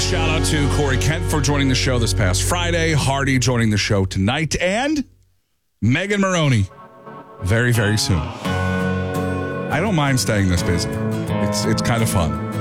shout out to Corey Kent for joining the show this past Friday, Hardy joining the show tonight, and Megan Maroney very, very soon. I don't mind staying this busy. It's kind of fun.